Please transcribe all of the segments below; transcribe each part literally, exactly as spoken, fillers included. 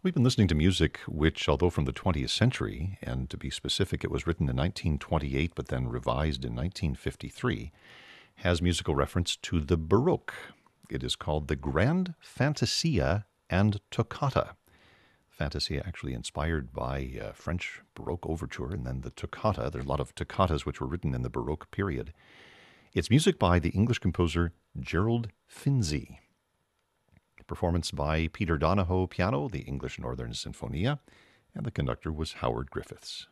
We've been listening to music which, although from the twentieth century, and to be specific, it was written in nineteen twenty-eight but then revised in nineteen fifty-three, has musical reference to the Baroque. It is called the Grand Fantasia and Toccata. Fantasia actually inspired by uh, French Baroque overture, and then the toccata. There are a lot of toccatas which were written in the Baroque period. It's music by the English composer Gerald Finzi. Performance by Peter Donahoe, piano, the English Northern Sinfonia, and the conductor was Howard Griffiths.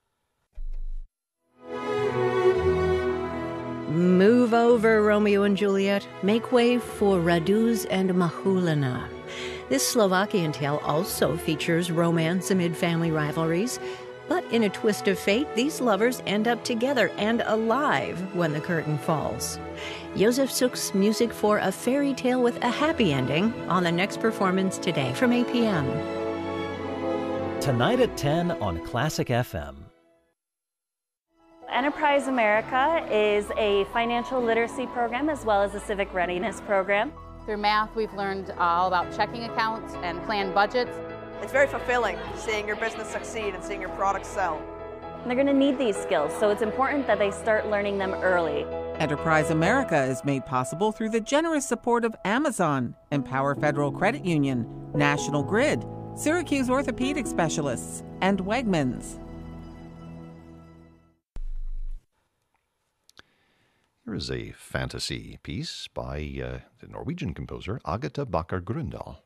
Move over, Romeo and Juliet. Make way for Raduz and Mahulina. This Slovakian tale also features romance amid family rivalries. But in a twist of fate, these lovers end up together and alive when the curtain falls. Josef Suk's music for A Fairy Tale with a Happy Ending on the next performance today from eight p.m. Tonight at ten on Classic F M. Enterprise America is a financial literacy program as well as a civic readiness program. Through math, we've learned all about checking accounts and planned budgets. It's very fulfilling seeing your business succeed and seeing your products sell. And they're going to need these skills, so it's important that they start learning them early. Enterprise America is made possible through the generous support of Amazon, Empower Federal Credit Union, National Grid, Syracuse Orthopedic Specialists, and Wegmans. Here is a fantasy piece by uh, the Norwegian composer Agatha Bakker Grøndal.